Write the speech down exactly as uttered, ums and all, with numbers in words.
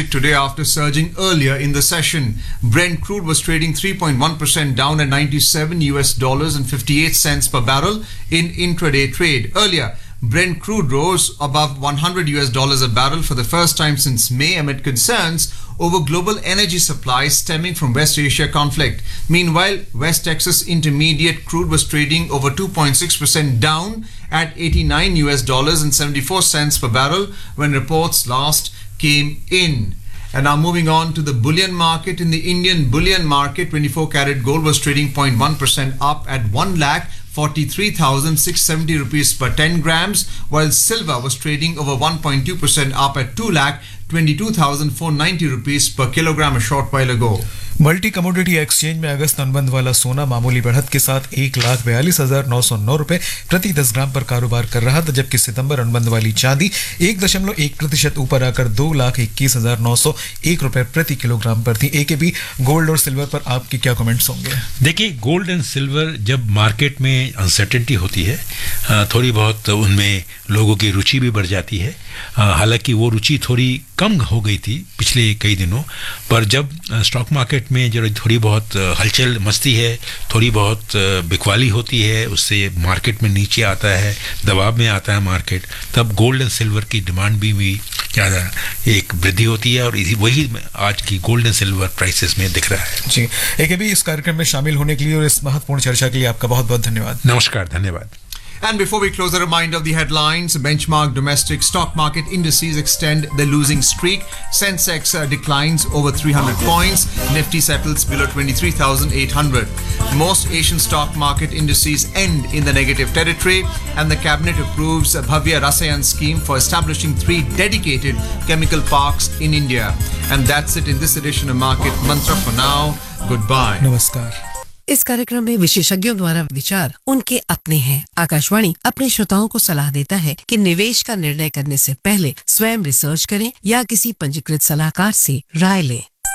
digit today after surging earlier in the session. Brent crude was trading three point one percent down at ninety-seven U S dollars and fifty-eight cents per barrel in intraday trade. Earlier, Brent crude rose above one hundred U S dollars a barrel for the first time since May amid concerns over global energy supplies stemming from West Asia conflict. Meanwhile, West Texas Intermediate crude was trading over two point six percent down at eighty-nine U S dollars and seventy-four cents per barrel when reports last came in. And now moving on to the bullion market. In the Indian bullion market, twenty-four karat gold was trading zero point one percent up at one lakh forty-three thousand six hundred seventy rupees per ten grams, while silver was trading over one point two percent up at two lakh twenty-two thousand four hundred ninety rupees per kilogram a short while ago. Multi commodity exchange में अगस्त अनुबंध वाला सोना मामूली बढ़त के साथ एक लाख बयालीस हजार नौ सौ नौ रुपए प्रति दस ग्राम पर कारोबार कर रहा था, जबकि सितंबर अनुबंध वाली चांदी एक दशमलव एक प्रतिशत ऊपर आकर दो लाख इक्कीस हजार नौ सौ एक रुपए प्रति किलोग्राम पर थी। ए के बी गोल्ड और सिल्वर पर आपके क्या कमेंट्स होंगे? देखिए, गोल्ड एंड सिल्वर जब मार्केट में अनसर्टेनिटी होती है, थोड़ी बहुत उनमें लोगों की रुचि भी बढ़ जाती है। हालांकि वो रुचि थोड़ी कम हो गई थी पिछले कई दिनों, पर जब स्टॉक मार्केट में जो थोड़ी बहुत हलचल मचती है, थोड़ी बहुत बिकवाली होती है, उससे मार्केट में नीचे आता है, दबाव में आता है मार्केट, तब गोल्ड एंड सिल्वर की डिमांड भी, भी ज़्यादा एक वृद्धि होती है और इसी वही आज की गोल्ड एंड सिल्वर प्राइसेस में दिख रहा है। जी, एक भी इस कार्यक्रम में शामिल होने के लिए और इस महत्वपूर्ण चर्चा के लिए आपका बहुत बहुत धन्यवाद। नमस्कार, धन्यवाद। And before we close, a reminder of the headlines. Benchmark domestic stock market indices extend the losing streak. Sensex uh, declines over three hundred points. Nifty settles below twenty-three thousand eight hundred. Most Asian stock market indices end in the negative territory. And the cabinet approves a Bhavya Rasayan scheme for establishing three dedicated chemical parks in India. And that's it in this edition of Market Mantra. For now, goodbye. नमस्कार। इस कार्यक्रम में विशेषज्ञों द्वारा विचार उनके अपने हैं। आकाशवाणी अपने श्रोताओं को सलाह देता है कि निवेश का निर्णय करने से पहले स्वयं रिसर्च करें या किसी पंजीकृत सलाहकार से राय लें।